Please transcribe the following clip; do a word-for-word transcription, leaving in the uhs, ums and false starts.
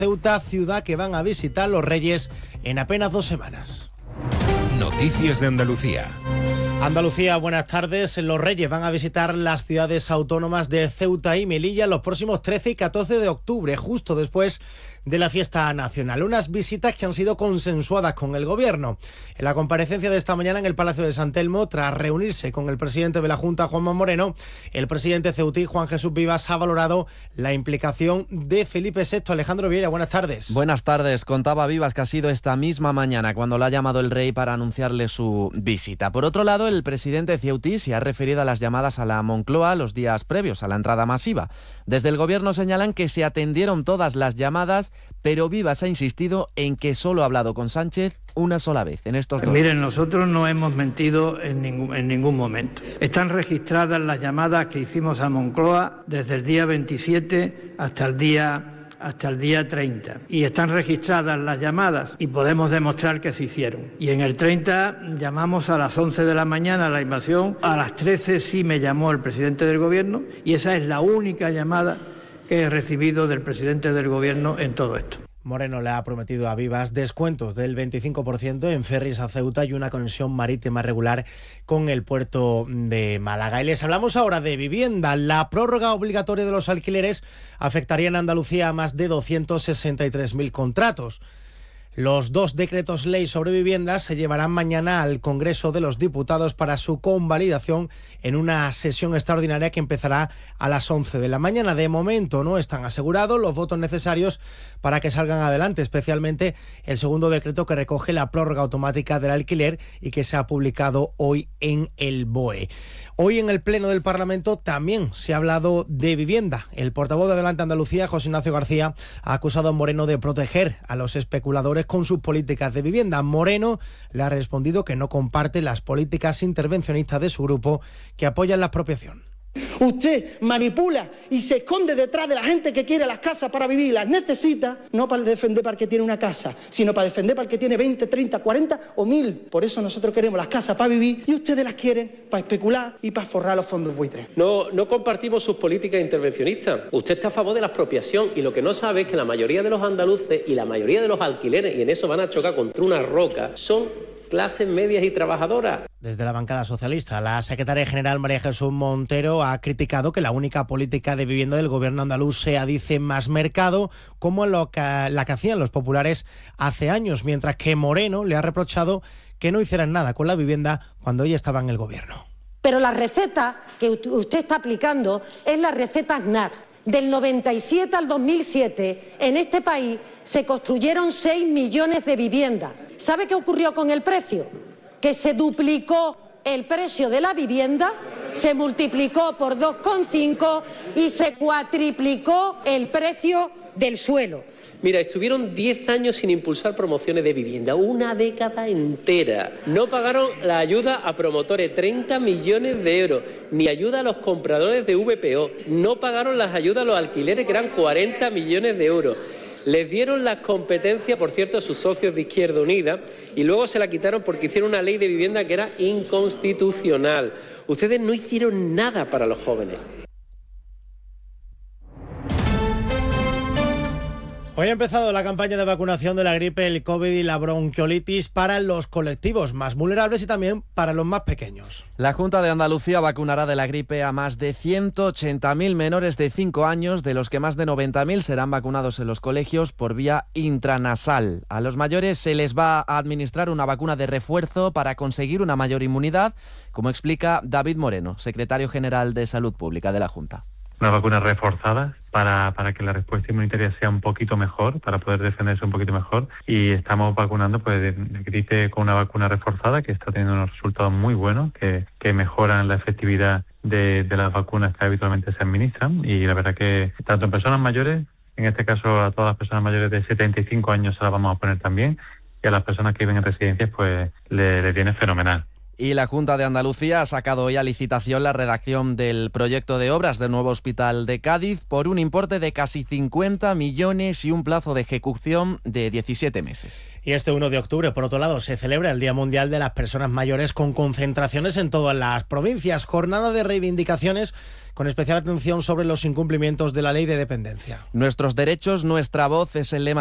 Ceuta, ciudad que van a visitar los Reyes en apenas dos semanas. Noticias de Andalucía. Andalucía, buenas tardes. Los Reyes van a visitar las ciudades autónomas de Ceuta y Melilla los próximos trece y catorce de octubre, justo después de la fiesta nacional. Unas visitas que han sido consensuadas con el Gobierno. En la comparecencia de esta mañana en el Palacio de San Telmo, tras reunirse con el presidente de la Junta, Juanma Moreno, el presidente ceutí, Juan Jesús Vivas, ha valorado la implicación de Felipe sexto. Alejandro Vieira, buenas tardes. Buenas tardes. Contaba Vivas que ha sido esta misma mañana cuando le ha llamado el rey para anunciarle su visita. Por otro lado, el presidente ceutí se ha referido a las llamadas a la Moncloa los días previos a la entrada masiva. Desde el Gobierno señalan que se atendieron todas las llamadas, pero Vivas ha insistido en que solo ha hablado con Sánchez una sola vez en estos dos Miren, meses. nosotros no hemos mentido en ningún, en ningún momento. Están registradas las llamadas que hicimos a Moncloa desde el día veintisiete hasta el día hasta el día treinta. Y están registradas las llamadas y podemos demostrar que se hicieron. Y en el treinta llamamos a las once de la mañana a la invasión, a las trece sí me llamó el presidente del Gobierno y esa es la única llamada que he recibido del presidente del Gobierno en todo esto. Moreno le ha prometido a Vivas descuentos del veinticinco por ciento en ferries a Ceuta y una conexión marítima regular con el puerto de Málaga. Y les hablamos ahora de vivienda. La prórroga obligatoria de los alquileres afectaría en Andalucía a más de doscientos sesenta y tres mil contratos. Los dos decretos ley sobre viviendas se llevarán mañana al Congreso de los Diputados para su convalidación en una sesión extraordinaria que empezará a las once de la mañana. De momento no están asegurados los votos necesarios para que salgan adelante, especialmente el segundo decreto que recoge la prórroga automática del alquiler y que se ha publicado hoy en el B O E. Hoy en el Pleno del Parlamento también se ha hablado de vivienda. El portavoz de Adelante Andalucía, José Ignacio García, ha acusado a Moreno de proteger a los especuladores con sus políticas de vivienda. Moreno le ha respondido que no comparte las políticas intervencionistas de su grupo que apoyan la expropiación. Usted manipula y se esconde detrás de la gente que quiere las casas para vivir, las necesita, no para defender para el que tiene una casa, sino para defender para el que tiene veinte, treinta, cuarenta o mil. Por eso nosotros queremos las casas para vivir y ustedes las quieren para especular y para forrar los fondos buitres. No, no compartimos sus políticas intervencionistas. Usted está a favor de la expropiación y lo que no sabe es que la mayoría de los andaluces y la mayoría de los alquileres, y en eso van a chocar contra una roca, son clases medias y trabajadoras. Desde la bancada socialista, la secretaria general María Jesús Montero ha criticado que la única política de vivienda del gobierno andaluz sea, dice, más mercado, como lo que, la que hacían los populares hace años, mientras que Moreno le ha reprochado que no hicieran nada con la vivienda cuando ella estaba en el gobierno. Pero la receta que usted está aplicando es la receta Aznar. Del noventa y siete al dos mil siete, en este país se construyeron seis millones de viviendas. ¿Sabe qué ocurrió con el precio? Que se duplicó el precio de la vivienda, se multiplicó por dos coma cinco y se cuatriplicó el precio del suelo. Mira, estuvieron diez años sin impulsar promociones de vivienda, una década entera. No pagaron la ayuda a promotores, treinta millones de euros, ni ayuda a los compradores de V P O. No pagaron las ayudas a los alquileres, que eran cuarenta millones de euros. Les dieron las competencias, por cierto, a sus socios de Izquierda Unida, y luego se la quitaron porque hicieron una ley de vivienda que era inconstitucional. Ustedes no hicieron nada para los jóvenes. Hoy ha empezado la campaña de vacunación de la gripe, el COVID y la bronquiolitis para los colectivos más vulnerables y también para los más pequeños. La Junta de Andalucía vacunará de la gripe a más de ciento ochenta mil menores de cinco años, de los que más de noventa mil serán vacunados en los colegios por vía intranasal. A los mayores se les va a administrar una vacuna de refuerzo para conseguir una mayor inmunidad, como explica David Moreno, secretario general de Salud Pública de la Junta. Una vacuna reforzada para, para que la respuesta inmunitaria sea un poquito mejor, para poder defenderse un poquito mejor. Y estamos vacunando pues de, de gripe con una vacuna reforzada que está teniendo unos resultados muy buenos, que, que mejoran la efectividad de, de las vacunas que habitualmente se administran. Y la verdad que tanto en personas mayores, en este caso a todas las personas mayores de setenta y cinco años se las vamos a poner también, y a las personas que viven en residencias pues le, le viene fenomenal. Y la Junta de Andalucía ha sacado hoy a licitación la redacción del proyecto de obras del nuevo hospital de Cádiz por un importe de casi cincuenta millones y un plazo de ejecución de diecisiete meses. Y este uno de octubre, por otro lado, se celebra el Día Mundial de las Personas Mayores con concentraciones en todas las provincias. Jornada de reivindicaciones con especial atención sobre los incumplimientos de la ley de dependencia. Nuestros derechos, nuestra voz es el lema